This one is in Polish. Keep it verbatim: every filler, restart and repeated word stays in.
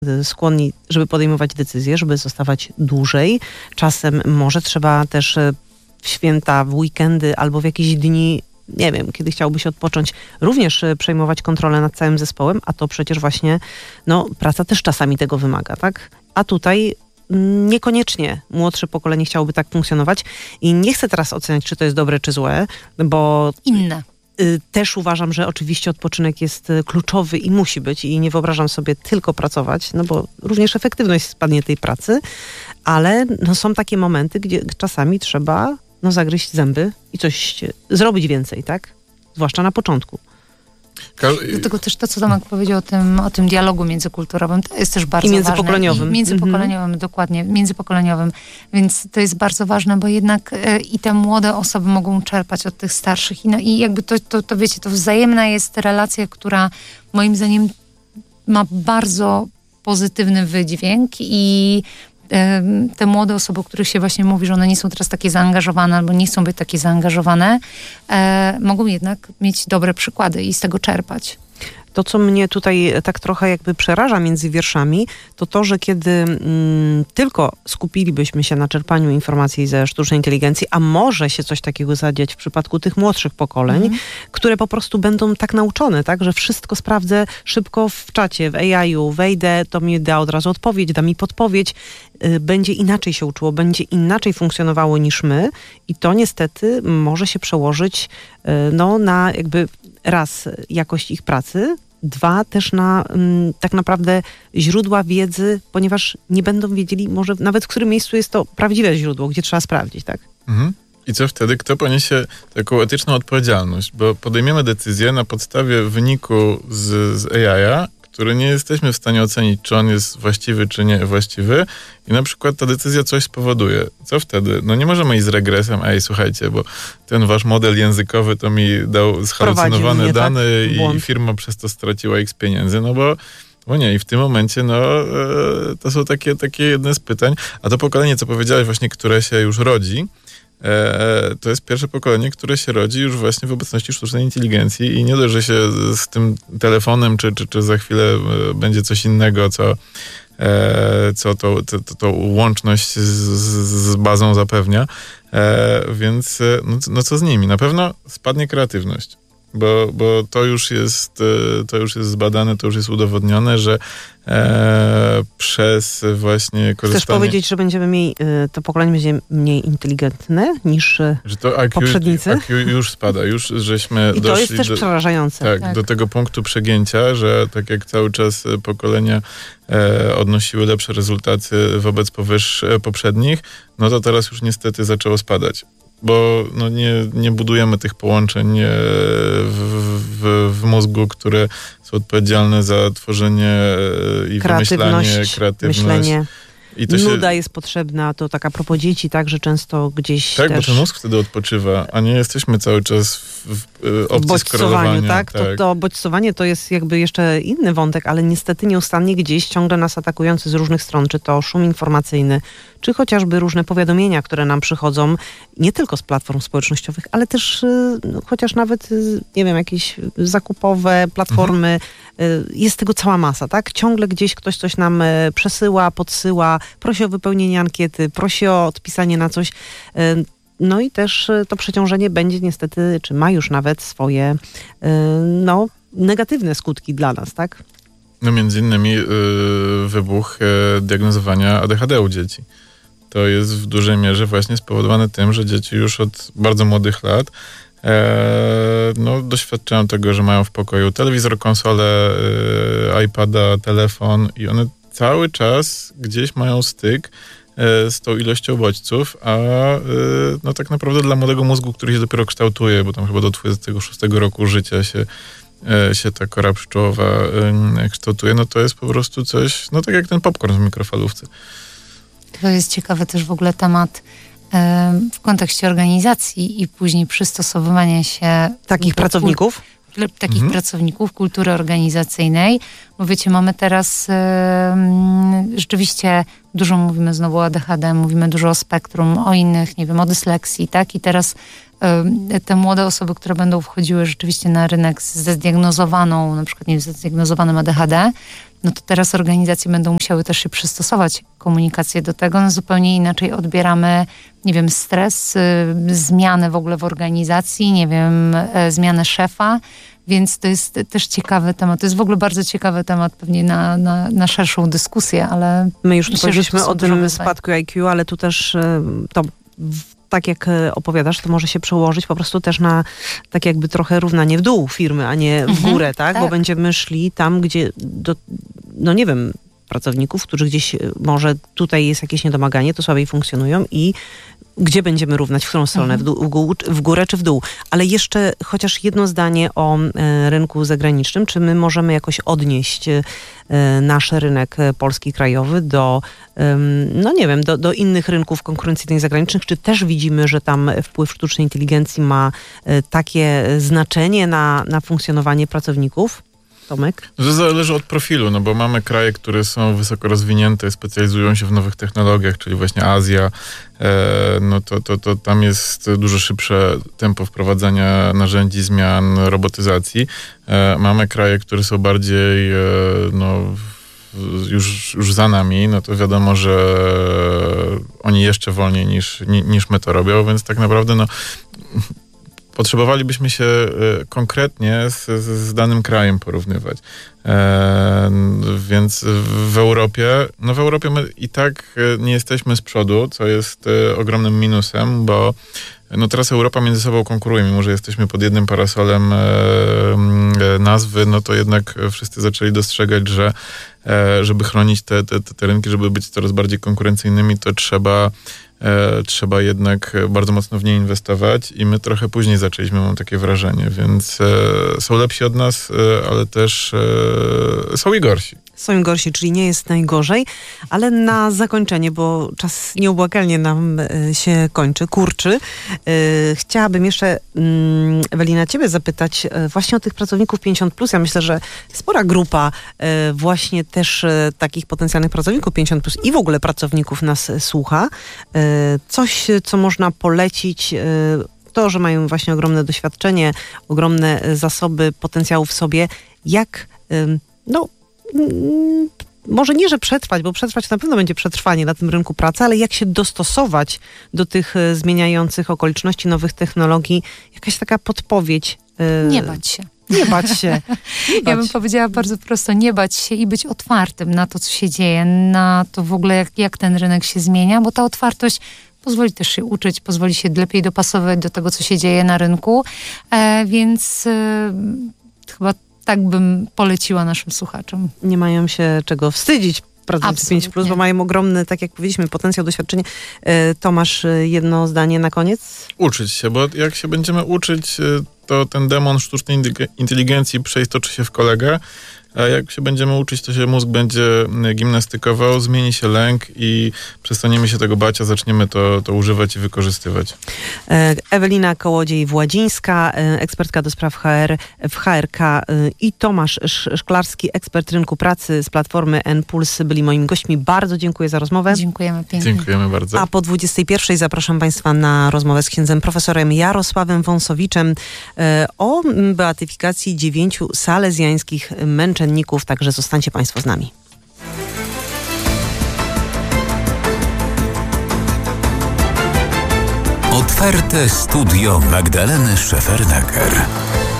skłonni, żeby podejmować decyzje, żeby zostawać dłużej. Czasem może trzeba też w święta, w weekendy albo w jakieś dni, nie wiem, kiedy chciałby się odpocząć, również przejmować kontrolę nad całym zespołem, a to przecież właśnie, no, praca też czasami tego wymaga, tak? A tutaj niekoniecznie młodsze pokolenie chciałoby tak funkcjonować i nie chcę teraz oceniać, czy to jest dobre, czy złe, bo... Inne. Też uważam, że oczywiście odpoczynek jest kluczowy i musi być i nie wyobrażam sobie tylko pracować, no bo również efektywność spadnie tej pracy, ale no są takie momenty, gdzie czasami trzeba no zagryźć zęby i coś zrobić więcej, tak? Zwłaszcza na początku. Dlatego też to, co Tomek powiedział o tym, o tym dialogu międzykulturowym, to jest też bardzo I międzypokoleniowym. ważne. I międzypokoleniowym, mhm. dokładnie, międzypokoleniowym. Więc to jest bardzo ważne, bo jednak e, i te młode osoby mogą czerpać od tych starszych. I, no, i jakby to, to, to, wiecie, to wzajemna jest relacja, która moim zdaniem ma bardzo pozytywny wydźwięk i te młode osoby, o których się właśnie mówi, że one nie są teraz takie zaangażowane albo nie chcą być takie zaangażowane, e, mogą jednak mieć dobre przykłady i z tego czerpać. To, co mnie tutaj tak trochę jakby przeraża między wierszami, to to, że kiedy mm, tylko skupilibyśmy się na czerpaniu informacji ze sztucznej inteligencji, a może się coś takiego zadziać w przypadku tych młodszych pokoleń, mm. które po prostu będą tak nauczone, tak, że wszystko sprawdzę szybko w czacie, w A I-u, wejdę, to mi da od razu odpowiedź, da mi podpowiedź, y, będzie inaczej się uczyło, będzie inaczej funkcjonowało niż my i to niestety może się przełożyć y, no, na jakby raz jakość ich pracy, dwa też na m, tak naprawdę źródła wiedzy, ponieważ nie będą wiedzieli może nawet w którym miejscu jest to prawdziwe źródło, gdzie trzeba sprawdzić, tak? Mhm. I co wtedy? Kto poniesie taką etyczną odpowiedzialność? Bo podejmiemy decyzję na podstawie wyniku z, z A I-a, który nie jesteśmy w stanie ocenić, czy on jest właściwy, czy nie właściwy i na przykład ta decyzja coś spowoduje. Co wtedy? No nie możemy iść z regresem, ej, słuchajcie, bo ten wasz model językowy to mi dał zhalucynowane mnie, dane tak? i firma przez to straciła x pieniędzy, no bo bo nie, i w tym momencie, no, e, to są takie, takie jedne z pytań. A to pokolenie, co powiedziałeś właśnie, które się już rodzi, e, to jest pierwsze pokolenie, które się rodzi już właśnie w obecności sztucznej inteligencji i nie dość, że się z tym telefonem, czy, czy, czy za chwilę e, będzie coś innego, co, e, co tą to, to, to łączność z, z bazą zapewnia. E, więc no, no co z nimi? Na pewno spadnie kreatywność. Bo, bo to już jest to już jest zbadane, to już jest udowodnione, że e, przez właśnie korzystanie... Chcesz powiedzieć, że będziemy mniej, to pokolenie będzie mniej inteligentne niż że to I Q, poprzednicy? I Q już spada, już żeśmy I doszli to jest też do, przerażające. Tak, tak, do tego punktu przegięcia, że tak jak cały czas pokolenia e, odnosiły lepsze rezultaty wobec powyższ, poprzednich, no to teraz już niestety zaczęło spadać. Bo no nie, nie budujemy tych połączeń w, w, w mózgu, które są odpowiedzialne za tworzenie i wymyślanie, kreatywność. Myślenie. I to Nuda się... jest potrzebna, to taka propos dzieci, tak, że często gdzieś Tak, też... bo ten mózg wtedy odpoczywa, a nie jesteśmy cały czas w, w opcji skorelowania. Tak? Tak. To, to bodźcowanie to jest jakby jeszcze inny wątek, ale niestety nieustannie gdzieś ciągle nas atakujący z różnych stron, czy to szum informacyjny, czy chociażby różne powiadomienia, które nam przychodzą, nie tylko z platform społecznościowych, ale też no, chociaż nawet, nie wiem, jakieś zakupowe platformy, mhm. jest tego cała masa, tak? Ciągle gdzieś ktoś coś nam przesyła, podsyła, prosi o wypełnienie ankiety, prosi o odpisanie na coś. No i też to przeciążenie będzie niestety, czy ma już nawet swoje no, negatywne skutki dla nas, tak? No między innymi yy, wybuch yy, diagnozowania A D H D u dzieci. To jest w dużej mierze właśnie spowodowane tym, że dzieci już od bardzo młodych lat e, no, doświadczają tego, że mają w pokoju telewizor, konsolę, e, iPada, telefon i one cały czas gdzieś mają styk e, z tą ilością bodźców, a e, no, tak naprawdę dla młodego mózgu, który się dopiero kształtuje, bo tam chyba do dwudziestego szóstego roku życia się e, się ta kora przyczołowa e, kształtuje, no to jest po prostu coś, no tak jak ten popcorn w mikrofalówce. To jest ciekawy też w ogóle temat e, w kontekście organizacji i później przystosowywania się... Takich pracowników? Kul- takich mhm. pracowników kultury organizacyjnej. Bo wiecie, mamy teraz e, rzeczywiście dużo mówimy znowu o A D H D, mówimy dużo o spektrum, o innych, nie wiem, o dysleksji, tak? I teraz e, te młode osoby, które będą wchodziły rzeczywiście na rynek ze zdiagnozowaną, na przykład nie wiem, ze zdiagnozowanym A D H D, no to teraz organizacje będą musiały też się przystosować komunikację do tego, no zupełnie inaczej odbieramy, nie wiem, stres, y, zmiany w ogóle w organizacji, nie wiem, y, zmianę szefa, więc to jest też ciekawy temat. To jest w ogóle bardzo ciekawy temat pewnie na, na, na szerszą dyskusję, ale my już tu myślę, powiedzieliśmy o tym wyzwań. spadku I Q, ale tu też y, to tak jak opowiadasz, to może się przełożyć po prostu też na tak jakby trochę równanie w dół firmy, a nie w Mhm, górę, tak? tak? Bo będziemy szli tam, gdzie, do, no nie wiem, pracowników, którzy gdzieś może tutaj jest jakieś niedomaganie, to słabiej funkcjonują i gdzie będziemy równać, w którą stronę, w, dół, w, gó- w górę czy w dół. Ale jeszcze chociaż jedno zdanie o e, rynku zagranicznym. Czy my możemy jakoś odnieść e, nasz rynek polski krajowy do, e, no nie wiem, do, do innych rynków konkurencyjnych zagranicznych? Czy też widzimy, że tam wpływ sztucznej inteligencji ma e, takie znaczenie na, na funkcjonowanie pracowników? Tomek? To zależy od profilu, no bo mamy kraje, które są wysoko rozwinięte, specjalizują się w nowych technologiach, czyli właśnie Azja, e, no to, to, to tam jest dużo szybsze tempo wprowadzania narzędzi, zmian, robotyzacji. E, mamy kraje, które są bardziej, e, no już, już za nami, no to wiadomo, że oni jeszcze wolniej niż, niż my to robią, więc tak naprawdę no potrzebowalibyśmy się konkretnie z, z danym krajem porównywać. E, więc w Europie, no w Europie my i tak nie jesteśmy z przodu, co jest ogromnym minusem, bo no teraz Europa między sobą konkuruje, mimo że jesteśmy pod jednym parasolem e, nazwy, no to jednak wszyscy zaczęli dostrzegać, że e, żeby chronić te, te, te rynki, żeby być coraz bardziej konkurencyjnymi, to trzeba E, trzeba jednak bardzo mocno w nie inwestować i my trochę później zaczęliśmy, mam takie wrażenie, więc e, są lepsi od nas, e, ale też e, są i gorsi. Są i gorsi, czyli nie jest najgorzej, ale na zakończenie, bo czas nieubłagalnie nam y, się kończy, kurczy. Y, chciałabym jeszcze, y, Ewelina, ciebie zapytać y, właśnie o tych pracowników pięćdziesiąt plus. Ja myślę, że spora grupa y, właśnie też y, takich potencjalnych pracowników pięćdziesiąt plus i w ogóle pracowników nas y, słucha. Y, coś, co można polecić, y, to, że mają właśnie ogromne doświadczenie, ogromne y, zasoby potencjału w sobie, jak, y, no, może nie, że przetrwać, bo przetrwać na pewno będzie przetrwanie na tym rynku pracy, ale jak się dostosować do tych zmieniających okoliczności, nowych technologii, jakaś taka podpowiedź. Nie bać się. Nie bać się. Nie bać. Ja bym powiedziała bardzo prosto, nie bać się i być otwartym na to, co się dzieje, na to w ogóle, jak, jak ten rynek się zmienia, bo ta otwartość pozwoli też się uczyć, pozwoli się lepiej dopasować do tego, co się dzieje na rynku, e, więc e, chyba tak bym poleciła naszym słuchaczom. Nie mają się czego wstydzić pracownicy pięć plus, bo mają ogromny, tak jak powiedzieliśmy, potencjał, doświadczenie. Tomasz, jedno zdanie na koniec? Uczyć się, bo jak się będziemy uczyć, to ten demon sztucznej inteligencji przeistoczy się w kolegę, a jak się będziemy uczyć, to się mózg będzie gimnastykował, zmieni się lęk i przestaniemy się tego bać, a zaczniemy to, to używać i wykorzystywać. Ewelina Kołodziej-Władzińska, ekspertka do spraw H R w H R K i Tomasz Szklarski, ekspert rynku pracy z platformy N-Puls byli moimi gośćmi. Bardzo dziękuję za rozmowę. Dziękujemy pięknie. Dziękujemy bardzo. A po dwudziestej pierwszej zapraszam Państwa na rozmowę z księdzem profesorem Jarosławem Wąsowiczem o beatyfikacji dziewięciu salezjańskich męczenników. Także zostańcie Państwo z nami. Otwarte studio Magdaleny Szefernaker.